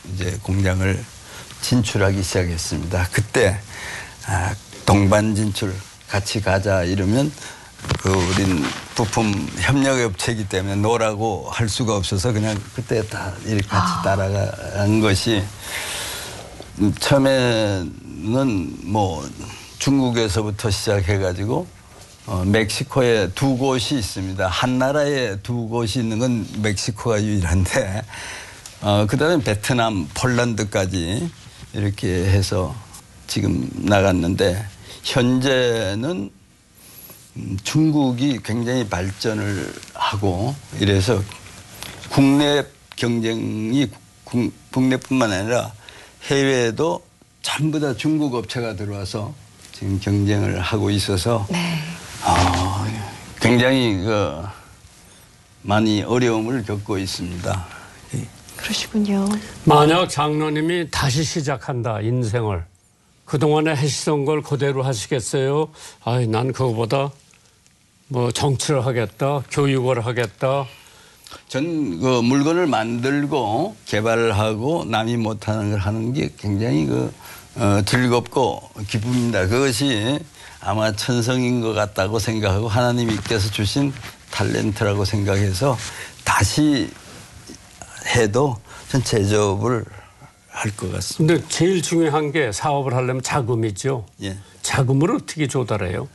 이제 공장을 진출하기 시작했습니다. 그때 동반 진출 같이 가자 이러면 우린 부품 협력업체이기 때문에 노라고 할 수가 없어서 그냥 그때 다 이렇게 같이 따라간 것이 처음에는 뭐 중국에서부터 시작해가지고 멕시코에 두 곳이 있습니다. 한 나라에 두 곳이 있는 건 멕시코가 유일한데 그다음에 베트남, 폴란드까지 이렇게 해서 지금 나갔는데 현재는 중국이 굉장히 발전을 하고 이래서 국내 경쟁이 국내뿐만 아니라 해외에도 전부 다 중국 업체가 들어와서 지금 경쟁을 하고 있어서 네. 굉장히 많이 어려움을 겪고 있습니다. 그러시군요. 만약 장로님이 다시 시작한다 인생을 그동안에 하시던 걸 그대로 하시겠어요? 난 그거보다 뭐 정치를 하겠다, 교육을 하겠다. 전 물건을 만들고 개발을 하고 남이 못하는 걸 하는 게 굉장히 즐겁고 기쁩니다. 그것이 아마 천성인 것 같다고 생각하고 하나님께서 주신 탤런트라고 생각해서 다시 해도 전 제조업을 할 것 같습니다. 근데 제일 중요한 게 사업을 하려면 자금이죠. 예. 자금을 어떻게 조달해요?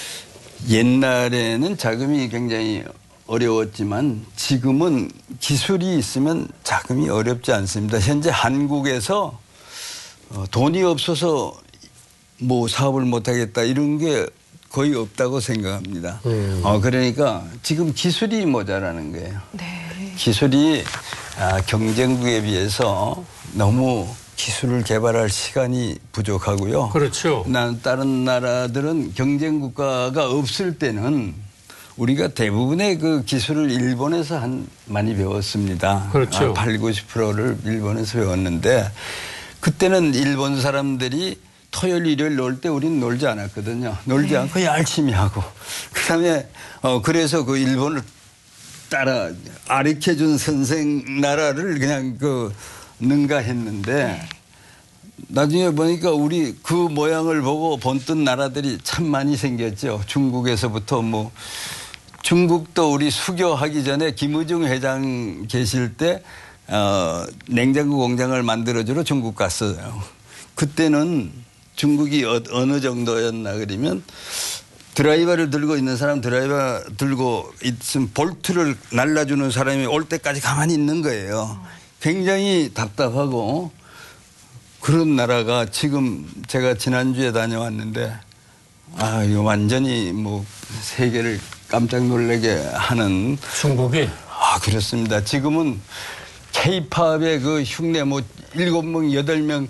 옛날에는 자금이 굉장히 어려웠지만 지금은 기술이 있으면 자금이 어렵지 않습니다. 현재 한국에서 돈이 없어서 뭐 사업을 못하겠다 이런 게 거의 없다고 생각합니다. 그러니까 지금 기술이 모자라는 거예요. 네. 기술이 경쟁국에 비해서 너무 기술을 개발할 시간이 부족하고요. 그렇죠. 다른 나라들은 경쟁 국가가 없을 때는 우리가 대부분의 그 기술을 일본에서 많이 배웠습니다. 그렇죠. 80, 90%를 일본에서 배웠는데 그때는 일본 사람들이 토요일, 일요일 놀 때 우리는 놀지 않았거든요. 놀지 않고 열심히 하고. 그다음에 그래서 그 일본을 따라 가르쳐준 선생 나라를 그냥 능가했는데 나중에 보니까 우리 그 모양을 보고 본뜬 나라들이 참 많이 생겼죠. 중국에서부터 중국도 우리 수교하기 전에 김의중 회장 계실 때 냉장고 공장을 만들어주러 중국 갔어요. 그때는 중국이 어느 정도였나 그러면 드라이버를 들고 있는 사람 드라이버 들고 있으면 볼트를 날라주는 사람이 올 때까지 가만히 있는 거예요. 굉장히 답답하고 그런 나라가 지금 제가 지난주에 다녀왔는데 이거 완전히 세계를 깜짝 놀라게 하는 중국이? 그렇습니다. 지금은 K-팝의 그 흉내 7명, 8명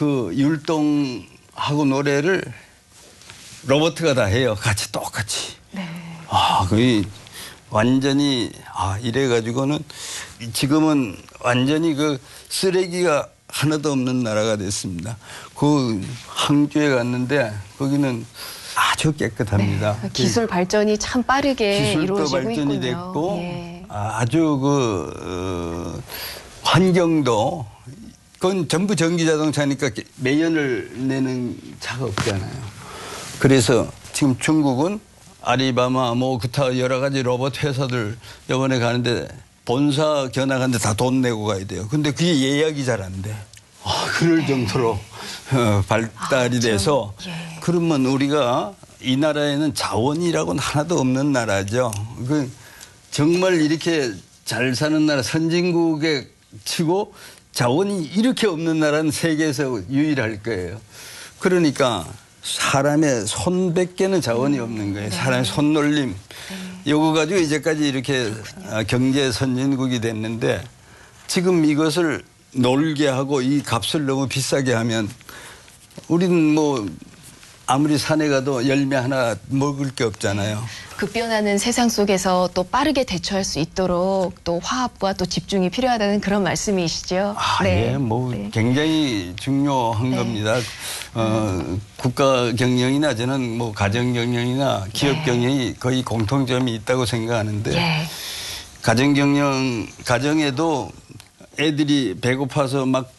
율동하고 노래를 로봇가 다 해요. 같이 똑같이. 네. 거의 완전히 이래가지고는 지금은 완전히 쓰레기가 하나도 없는 나라가 됐습니다. 항주에 갔는데 거기는 아주 깨끗합니다. 네. 기술 발전이 참 빠르게 기술도 이루어지고 발전이 있군요. 됐고 예. 아주 환경도 그건 전부 전기자동차니까 매연을 내는 차가 없잖아요. 그래서 지금 중국은 아리바마 기타 여러 가지 로봇 회사들 이번에 가는데 본사 견학하는데 다 돈 내고 가야 돼요. 근데 그게 예약이 잘 안 돼. 그럴 정도로 발달이 돼서 그러면 우리가 이 나라에는 자원이라고는 하나도 없는 나라죠. 정말 이렇게 잘 사는 나라 선진국에 치고 자원이 이렇게 없는 나라는 세계에서 유일할 거예요. 그러니까 사람의 손밖에는 자원이 없는 거예요. 사람의 손놀림. 이거 가지고 이제까지 이렇게 경제 선진국이 됐는데 지금 이것을 놀게 하고 이 값을 너무 비싸게 하면 우리는 아무리 산에 가도 열매 하나 먹을 게 없잖아요. 급변하는 세상 속에서 또 빠르게 대처할 수 있도록 또 화합과 또 집중이 필요하다는 그런 말씀이시죠? 네. 굉장히 중요한 겁니다. 국가 경영이나 저는 가정 경영이나 기업 경영이 거의 공통점이 있다고 생각하는데 가정 경영, 가정에도 애들이 배고파서 막